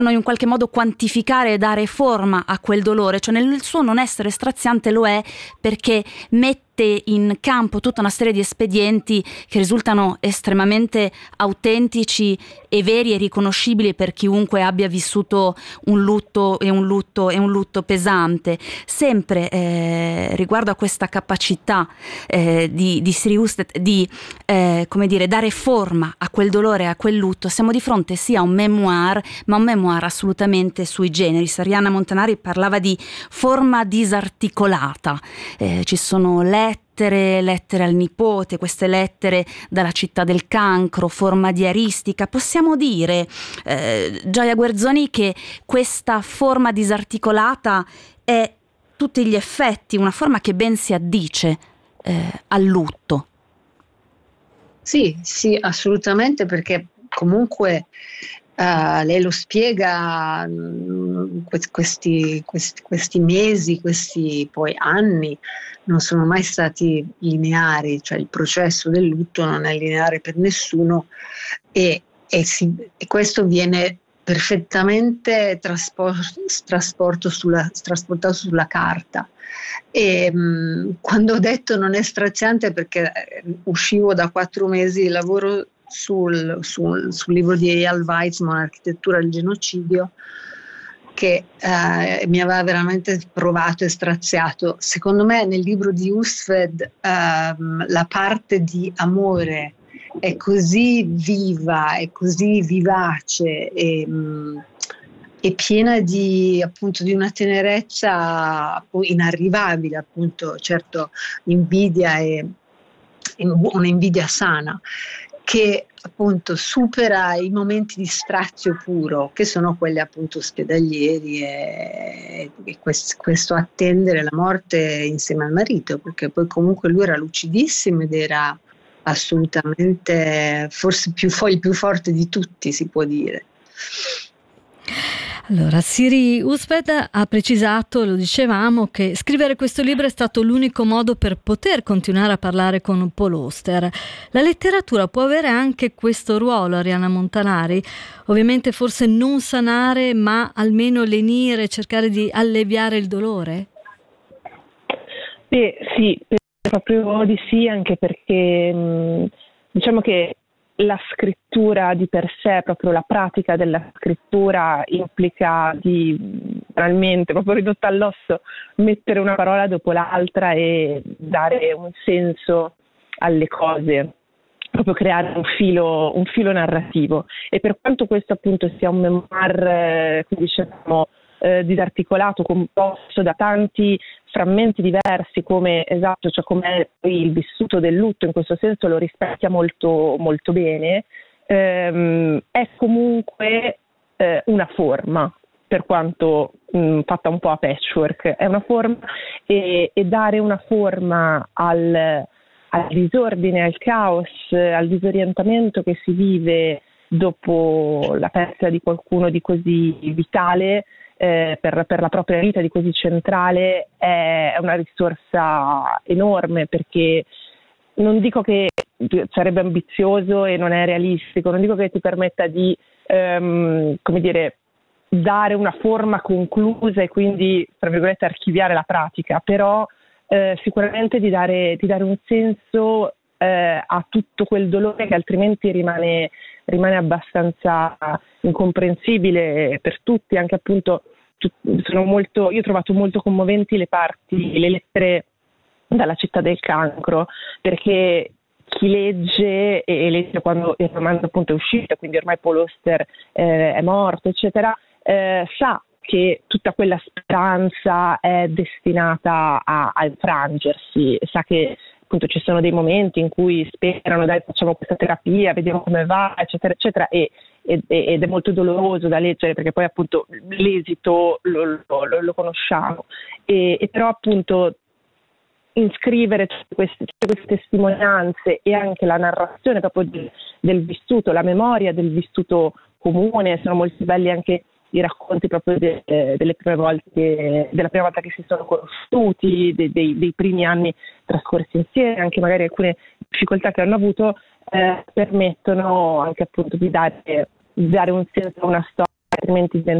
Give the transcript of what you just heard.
noi in qualche modo quantificare e dare forma a quel dolore, cioè nel suo non essere straziante lo è perché mette in campo tutta una serie di espedienti che risultano estremamente autentici e veri e riconoscibili per chiunque abbia vissuto un lutto pesante. Sempre riguardo a questa capacità di Siri Hustvedt di dare forma a quel dolore, a quel lutto, siamo di fronte sia a un memoir, ma un memoir assolutamente sui generis. Arianna Montanari parlava di forma disarticolata, ci sono lettere al nipote, queste lettere dalla città del cancro, forma diaristica. Possiamo dire, Gioia Guerzoni, che questa forma disarticolata è tutti gli effetti una forma che ben si addice al lutto? Sì, assolutamente, perché comunque lei lo spiega, questi mesi, questi poi anni non sono mai stati lineari, cioè il processo del lutto non è lineare per nessuno e questo viene perfettamente trasportato sulla carta. E quando ho detto non è straziante, perché uscivo da 4 mesi di lavoro sul libro di Eyal Weizman, Architettura del genocidio, che mi aveva veramente provato e straziato. Secondo me nel libro di Hustvedt la parte di amore è così viva, è così vivace e piena di una tenerezza inarrivabile, appunto, certo invidia e un'invidia sana, che appunto supera i momenti di strazio puro, che sono quelli appunto ospedalieri e questo attendere la morte insieme al marito, perché poi comunque lui era lucidissimo ed era assolutamente forse il più forte di tutti, si può dire. Allora, Siri Hustvedt ha precisato, lo dicevamo, che scrivere questo libro è stato l'unico modo per poter continuare a parlare con Paul Auster. La letteratura può avere anche questo ruolo, Arianna Montanari? Ovviamente forse non sanare, ma almeno lenire, cercare di alleviare il dolore? Sì, proprio di sì, anche perché diciamo che la scrittura di per sé, proprio la pratica della scrittura, implica realmente, proprio ridotta all'osso, mettere una parola dopo l'altra e dare un senso alle cose, proprio creare un filo narrativo. E per quanto questo appunto sia un memoir, come dicevamo, disarticolato, composto da tanti frammenti diversi, come come il vissuto del lutto, in questo senso lo rispecchia molto, molto bene, è comunque una forma, per quanto fatta un po' a patchwork, è una forma, e dare una forma al disordine, al caos, al disorientamento che si vive dopo la perdita di qualcuno di così vitale, per la propria vita, di così centrale, è una risorsa enorme, perché non dico che sarebbe ambizioso e non è realistico, non dico che ti permetta di dare una forma conclusa e quindi, tra virgolette, archiviare la pratica, però sicuramente di dare un senso a tutto quel dolore che altrimenti rimane abbastanza incomprensibile per tutti. Anche appunto io ho trovato molto commoventi le lettere dalla città del cancro, perché chi legge e legge quando il romanzo appunto è uscito, quindi ormai Paul Auster è morto, eccetera, sa che tutta quella speranza è destinata a infrangersi, sa che appunto ci sono dei momenti in cui sperano, dai, facciamo questa terapia, vediamo come va, eccetera, eccetera, ed è molto doloroso da leggere, perché poi appunto l'esito lo conosciamo, e però appunto inscrivere tutte queste testimonianze e anche la narrazione proprio del vissuto, la memoria del vissuto comune. Sono molto belli anche i racconti proprio della prima volta che si sono conosciuti, dei primi anni trascorsi insieme, anche magari alcune difficoltà che hanno avuto, permettono anche appunto di dare un senso a una storia altrimenti